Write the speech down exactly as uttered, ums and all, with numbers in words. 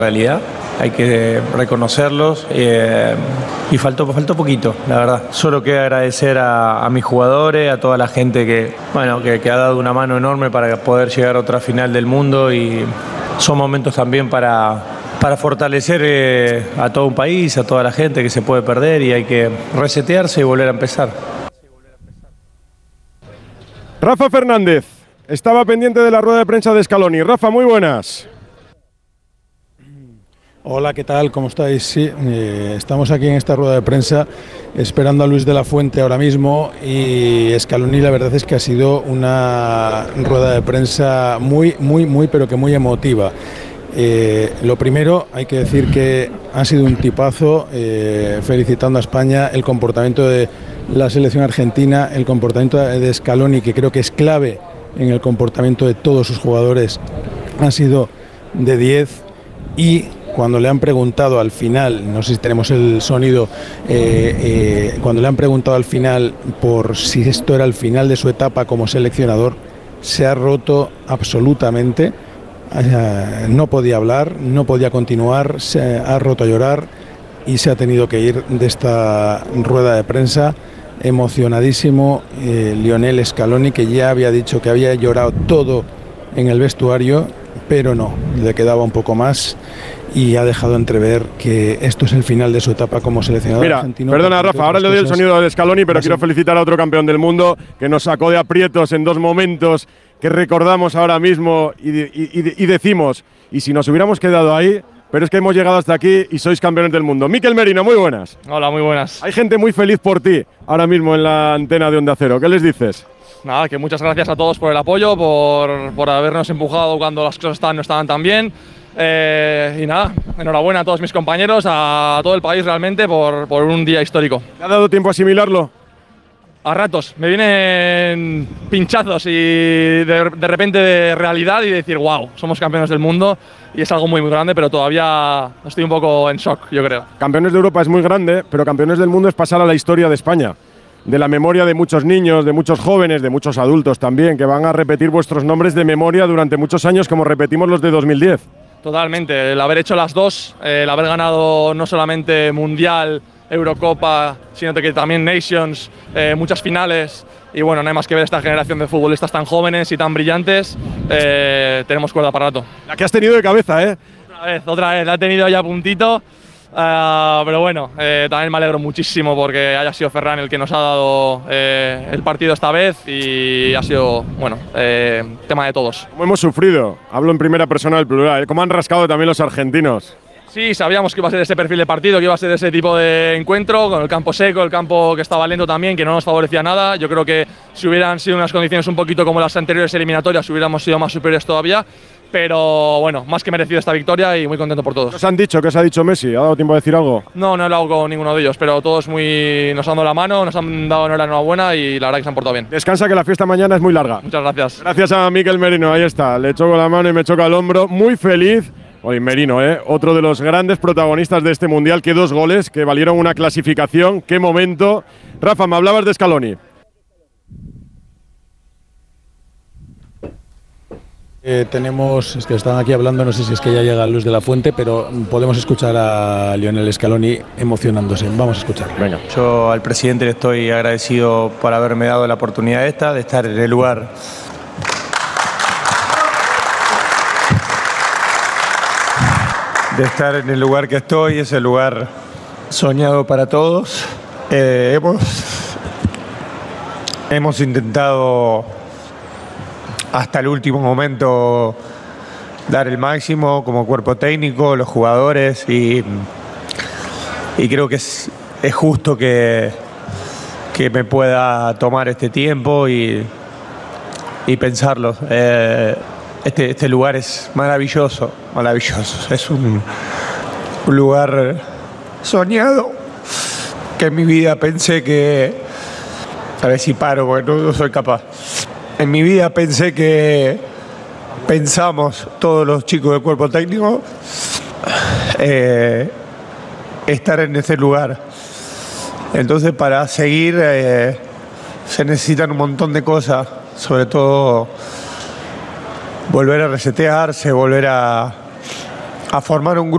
realidad, hay que reconocerlos eh, y faltó, faltó poquito, la verdad. Solo queda agradecer a, a mis jugadores, a toda la gente que, bueno, que, que ha dado una mano enorme para poder llegar a otra final del mundo, y son momentos también para, para fortalecer eh, a todo un país, a toda la gente que se puede perder, y hay que resetearse y volver a empezar. Rafa Fernández estaba pendiente de la rueda de prensa de Scaloni. Rafa, muy buenas. Hola, ¿qué tal? ¿Cómo estáis? Sí, eh, estamos aquí en esta rueda de prensa esperando a Luis de la Fuente ahora mismo, y Scaloni, la verdad es que ha sido una rueda de prensa muy, muy, muy, pero que muy emotiva. Eh, lo primero, hay que decir que ha sido un tipazo, eh, felicitando a España, el comportamiento de la selección argentina, el comportamiento de Scaloni, que creo que es clave en el comportamiento de todos sus jugadores, ha sido de diez. Y cuando le han preguntado al final, no sé si tenemos el sonido, eh, eh, cuando le han preguntado al final por si esto era el final de su etapa como seleccionador, se ha roto absolutamente, eh, no podía hablar, no podía continuar, se ha roto a llorar y se ha tenido que ir de esta rueda de prensa emocionadísimo. eh, Lionel Scaloni, que ya había dicho que había llorado todo en el vestuario, pero no, le quedaba un poco más, y ha dejado entrever que esto es el final de su etapa como seleccionador Mira, argentino. perdona Rafa, ahora le doy el sonido de Scaloni, pero quiero felicitar a otro campeón del mundo que nos sacó de aprietos en dos momentos que recordamos ahora mismo y, y, y, y decimos, y si nos hubiéramos quedado ahí, pero es que hemos llegado hasta aquí y sois campeones del mundo. Mikel Merino, muy buenas. Hola, muy buenas. Hay gente muy feliz por ti ahora mismo en la antena de Onda Cero. ¿Qué les dices? Nada, que muchas gracias a todos por el apoyo, por, por habernos empujado cuando las cosas estaban, no estaban tan bien. Eh, y nada, enhorabuena a todos mis compañeros, a todo el país realmente por, por un día histórico. ¿Te ha dado tiempo a asimilarlo? A ratos, me vienen pinchazos y de, de repente de realidad, y decir, wow, somos campeones del mundo, y es algo muy muy grande, pero todavía estoy un poco en shock, yo creo. Campeones de Europa es muy grande, pero campeones del mundo es pasar a la historia de España, de la memoria de muchos niños, de muchos jóvenes, de muchos adultos también, que van a repetir vuestros nombres de memoria durante muchos años, como repetimos los de dos mil diez. Totalmente, el haber hecho las dos, el haber ganado no solamente Mundial, Eurocopa, sino que también Nations, eh, muchas finales, y bueno, no hay más que ver esta generación de futbolistas tan jóvenes y tan brillantes, eh, tenemos cuerda para rato. La que has tenido de cabeza, ¿eh? Otra vez, otra vez, la he tenido ya a puntito, uh, pero bueno, eh, también me alegro muchísimo porque haya sido Ferran el que nos ha dado eh, el partido esta vez, y ha sido, bueno, eh, tema de todos. Como hemos sufrido, hablo en primera persona del plural, ¿eh? Como han rascado también los argentinos. Sí, sabíamos que iba a ser ese perfil de partido, que iba a ser ese tipo de encuentro, con el campo seco, el campo que estaba lento también, que no nos favorecía nada. Yo creo que si hubieran sido unas condiciones un poquito como las anteriores eliminatorias, hubiéramos sido más superiores todavía. Pero bueno, más que merecido esta victoria y muy contento por todos. ¿Qué os han dicho? ¿Qué os ha dicho Messi? ¿Ha dado tiempo a decir algo? No, no he hablado con ninguno de ellos, pero todos muy, nos han dado la mano, nos han dado la enhorabuena y la verdad que se han portado bien. Descansa, que la fiesta mañana es muy larga. Muchas gracias. Gracias a Mikel Merino, ahí está. Le choco la mano y me choca el hombro. Muy feliz. Hoy Merino, ¿eh? Otro de los grandes protagonistas de este Mundial. Que dos goles que valieron una clasificación. ¡Qué momento! Rafa, me hablabas de Scaloni. Eh, tenemos, es que están aquí hablando, no sé si es que ya llega Luis de la Fuente, pero podemos escuchar a Lionel Scaloni emocionándose. Vamos a escucharlo. Venga. Yo al presidente le estoy agradecido por haberme dado la oportunidad esta, de estar en el lugar de estar en el lugar que estoy, es el lugar soñado para todos. Eh, hemos, hemos intentado hasta el último momento dar el máximo como cuerpo técnico, los jugadores, y, y creo que es, es justo que, que me pueda tomar este tiempo y, y pensarlo. Eh, este, este lugar es maravilloso, maravilloso. Es un, un lugar soñado que en mi vida pensé que... A ver si paro porque no, no soy capaz. En mi vida pensé que pensamos todos los chicos del cuerpo técnico eh, estar en ese lugar. Entonces, para seguir eh, se necesitan un montón de cosas, sobre todo volver a resetearse, volver a, a formar un grupo.